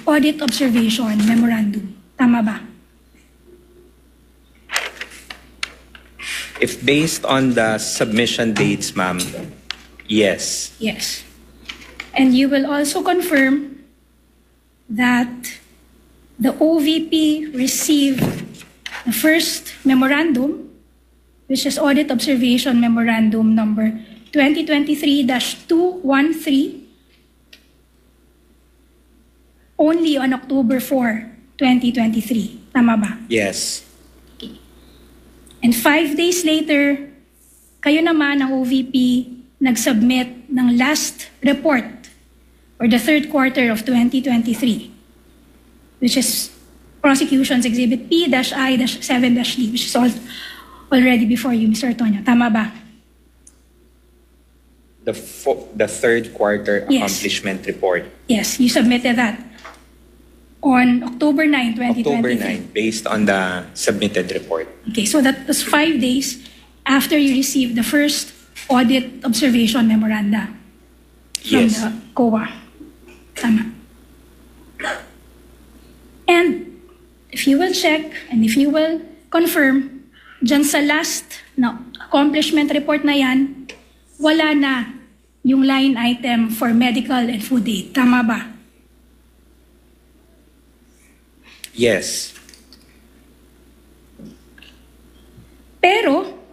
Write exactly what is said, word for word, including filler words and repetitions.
Audit Observation Memorandum. Tama ba? If based on the submission dates, ma'am, yes. Yes. And you will also confirm that the O V P received the first memorandum, which is Audit Observation Memorandum number twenty twenty-three dash two thirteen, only on October fourth, twenty twenty-three. Tama ba? Yes. Okay. And five days later, kayo naman ang O V P nag-submit ng last report for the third quarter of twenty twenty-three, which is Prosecution's Exhibit P I seven D, which is all, already before you, Mister Tonyo. Tama ba? The, fo- the third quarter Yes. accomplishment report. Yes, you submitted that on October ninth, twenty twenty-three. October ninth, based on the submitted report. Okay, so that was five days after you received the first audit observation memoranda from Yes. the C O A. Tama. And if you will check and if you will confirm, dyan sa last na accomplishment report na yan, wala na yung line item for medical and food aid. Tama ba? Yes. Pero,